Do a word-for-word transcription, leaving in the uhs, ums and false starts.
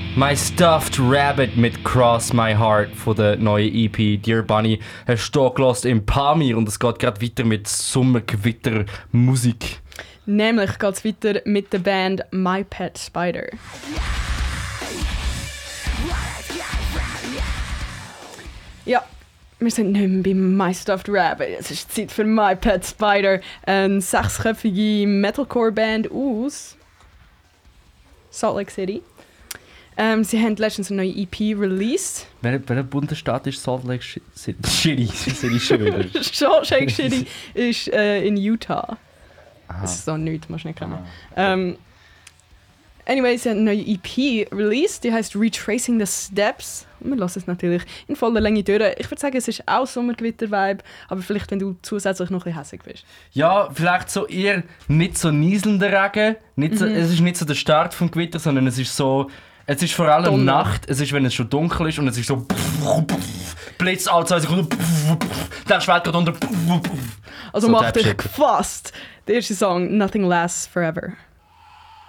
My Stuffed Rabbit mit Cross My Heart von der neuen E P Dear Bunny hast du gehört im Pamir und es geht gerade weiter mit Sommergewitter-Musik. Nämlich geht es weiter mit der Band My Pet Spider. Ja, wir sind nicht mehr bei My Stuffed Rabbit. Es ist Zeit für My Pet Spider, eine sechsköpfige Metalcore-Band aus Salt Lake City. Ähm, sie haben letztens eine neue E P released. Welcher, welcher Bundesstaat ist Salt Lake City? City schon wieder. Salt Lake City ist äh, in Utah. Aha. Das ist so nichts, musst du nicht kennen. Ähm, anyway, sie haben eine neue E P released, die heisst Retracing the Steps. Wir lassen es natürlich in voller Länge durch. Ich würde sagen, es ist auch Sommergewitter-Vibe, aber vielleicht, wenn du zusätzlich noch ein bisschen hässig bist. Ja, vielleicht so eher nicht so nieselnder Regen. Nicht so, mhm. Es ist nicht so der Start vom Gewitter, sondern es ist so... Es ist vor allem Donner. Nacht, es ist, wenn es schon dunkel ist und es ist so... Blitz, alle zwei Sekunden... Der schwellt gerade unter... Also so macht dich gefasst. Der erste Song, Nothing Lasts Forever.